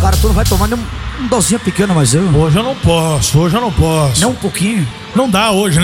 cara, tu não vai tomar nem um docinho pequeno, mas eu. Hoje eu não posso. Nem um pouquinho. Não dá hoje, né?